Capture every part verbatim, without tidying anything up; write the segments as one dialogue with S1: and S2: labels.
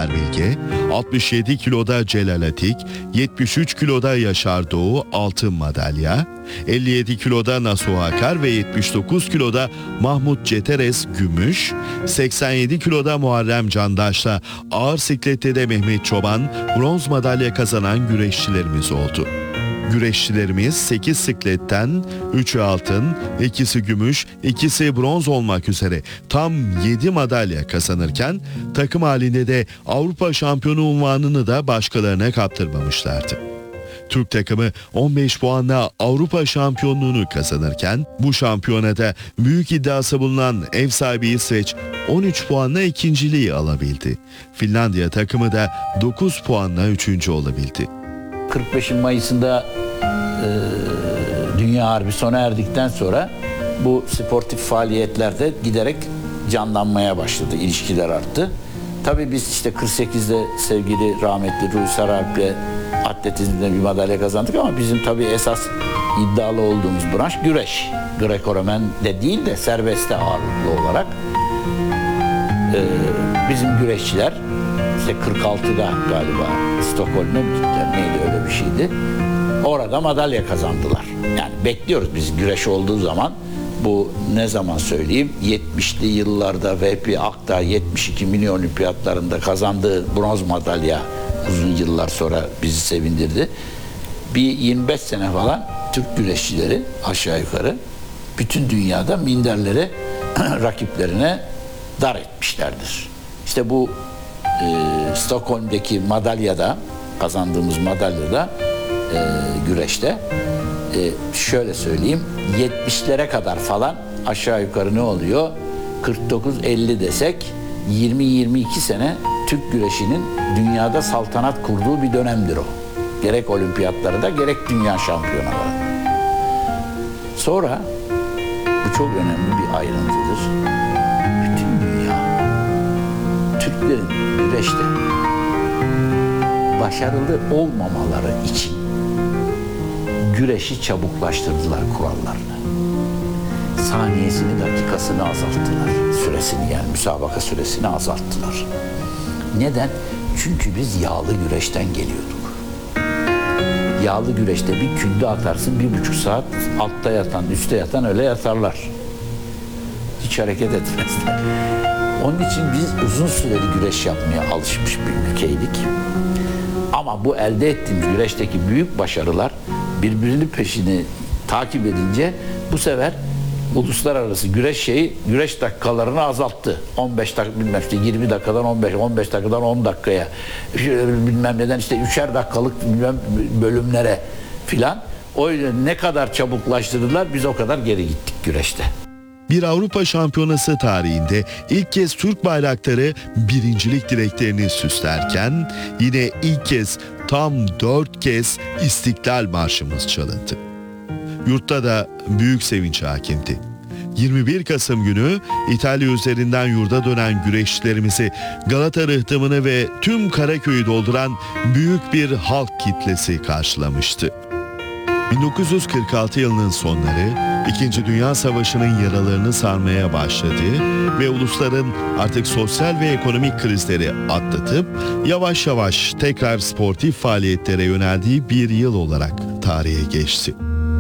S1: Zafer Bilge, altmış yedi kiloda Celal Atik, yetmiş üç kiloda Yaşar Doğu altın madalya, elli yedi kiloda Nasuh Akar ve yetmiş dokuz kiloda Mahmut Ceteres gümüş, seksen yedi kiloda Muharrem Candaş'la ağır siklette de Mehmet Çoban bronz madalya kazanan güreşçilerimiz oldu. Güreşçilerimiz sekiz sikletten üçü altın, ikisi gümüş, ikisi bronz olmak üzere tam yedi madalya kazanırken takım halinde de Avrupa şampiyonu unvanını da başkalarına kaptırmamışlardı. Türk takımı on beş puanla Avrupa şampiyonluğunu kazanırken bu şampiyonada büyük iddiası bulunan ev sahibi İsveç on üç puanla ikinciliği alabildi. Finlandiya takımı da dokuz puanla üçüncü olabildi.
S2: kırk beş Mayıs'ında e, Dünya Harbi sona erdikten sonra bu sportif faaliyetlerde giderek canlanmaya başladı, ilişkiler arttı. Tabii biz işte kırk sekizde sevgili rahmetli Ruhi Saralp'le atletizmde bir madalya kazandık ama bizim tabii esas iddialı olduğumuz branş güreş. Greco-Romen de değil de serbestte ağırlıklı olarak. E, bizim güreşçiler işte kırk altıda galiba Stockholm'a mı gittiler, neydi öyle bir şeydi. Orada madalya kazandılar. Yani bekliyoruz biz güreş olduğu zaman, bu ne zaman söyleyeyim, yetmişli yıllarda Vehbi Akdağ yetmiş iki milyon olimpiyatlarında kazandığı bronz madalya uzun yıllar sonra bizi sevindirdi. Bir yirmi beş sene falan Türk güreşçileri aşağı yukarı bütün dünyada minderleri rakiplerine dar etmişlerdir. İşte bu e, Stockholm'daki madalyada, kazandığımız madalyada e, güreşte e, şöyle söyleyeyim, yetmişlere kadar falan aşağı yukarı ne oluyor? kırk dokuz elli desek yirmi yirmi iki sene Türk güreşinin dünyada saltanat kurduğu bir dönemdir o. Gerek olimpiyatlarda gerek dünya şampiyonaları. Sonra bu çok önemli bir ayrıntıdır. Bütün dünya Türklerin güreşte başarılı olmamaları için güreşi çabuklaştırdılar kurallarını. Saniyesini, dakikasını azalttılar. Süresini, yani müsabaka süresini azalttılar. Neden? Çünkü biz yağlı güreşten geliyorduk. Yağlı güreşte bir külde atarsın, bir buçuk saat altta yatan, üstte yatan öyle yatarlar. Hiç hareket etmezler. Onun için biz uzun süreli güreş yapmaya alışmış bir ülkeydik. Ama bu elde ettiğimiz güreşteki büyük başarılar birbirinin peşini takip edince bu sefer uluslararası güreş şeyi, güreş dakikalarını azalttı. on beş dakika, bilmem işte yirmi dakikadan on beş, on beş dakikadan on dakikaya, bilmem neden işte üçer dakikalık bilmem bölümlere filan. O yüzden ne kadar çabuklaştırdılar, biz o kadar geri gittik güreşte.
S1: Bir Avrupa Şampiyonası tarihinde ilk kez Türk bayrakları birincilik direklerini süslerken yine ilk kez tam dört kez İstiklal Marşımız çalındı. Yurtta da büyük sevinç hakimdi. yirmi bir Kasım günü İtalya üzerinden yurda dönen güreşçilerimizi Galata rıhtımını ve tüm Karaköy'ü dolduran büyük bir halk kitlesi karşılamıştı. bin dokuz yüz kırk altı yılının sonları İkinci Dünya Savaşı'nın yaralarını sarmaya başladığı ve ulusların artık sosyal ve ekonomik krizleri atlatıp yavaş yavaş tekrar sportif faaliyetlere yöneldiği bir yıl olarak tarihe geçti.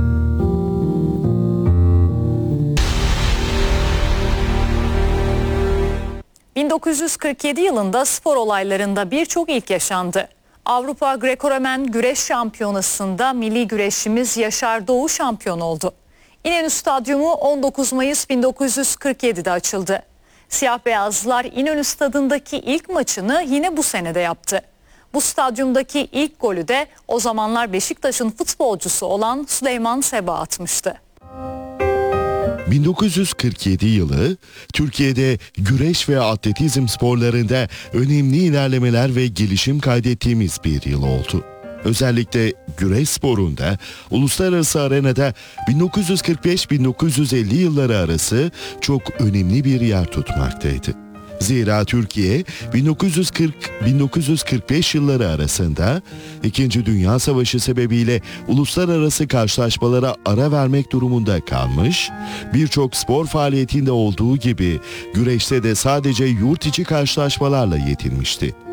S3: bin dokuz yüz kırk yedi yılında spor olaylarında birçok ilk yaşandı. Avrupa Greco-Romen Güreş Şampiyonası'nda milli güreşçimiz Yaşar Doğu şampiyon oldu. İnönü Stadyumu on dokuz Mayıs bin dokuz yüz kırk yedi'de açıldı. Siyah beyazlılar İnönü Stadı'ndaki ilk maçını yine bu senede yaptı. Bu stadyumdaki ilk golü de o zamanlar Beşiktaş'ın futbolcusu olan Süleyman Seba atmıştı.
S1: bin dokuz yüz kırk yedi yılı Türkiye'de güreş ve atletizm sporlarında önemli ilerlemeler ve gelişim kaydettiğimiz bir yıl oldu. Özellikle güreş sporunda uluslararası arenada bin dokuz yüz kırk beş bin dokuz yüz elli yılları arası çok önemli bir yer tutmaktaydı. Zira Türkiye bin dokuz yüz kırk bin dokuz yüz kırk beş yılları arasında İkinci Dünya Savaşı sebebiyle uluslararası karşılaşmalara ara vermek durumunda kalmış, birçok spor faaliyetinde olduğu gibi güreşte de sadece yurt içi karşılaşmalarla yetinmişti.